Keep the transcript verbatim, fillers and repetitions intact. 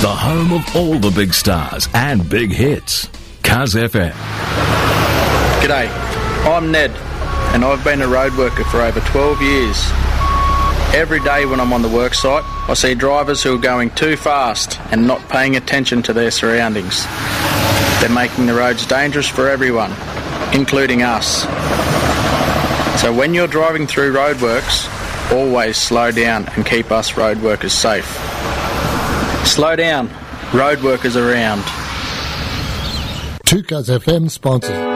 the home of all the big stars and big hits. Cuz F M. G'day, I'm Ned, and I've been a road worker for over twelve years. Every day when I'm on the work site, I see drivers who are going too fast and not paying attention to their surroundings. They're making the roads dangerous for everyone, including us. So when you're driving through roadworks, always slow down and keep us road workers safe. Slow down, road workers around. Two Cuz F M sponsors.